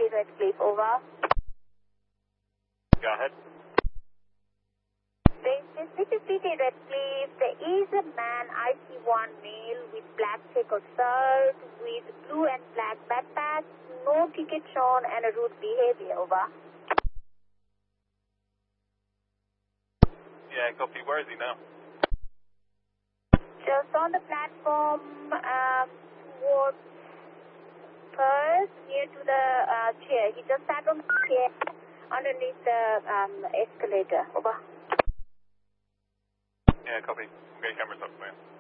Redcliffe, over. Go ahead. This is PT Redcliffe. There is a man, IC1 male, with black checkered shirt, with blue and black backpack, no ticket shown, and a rude behavior, over. Yeah, copy. Where is he now? Just on the platform, towards first, near to the chair. He just sat on the chair underneath the escalator, over. Yeah, copy. I'm getting cameras up, man.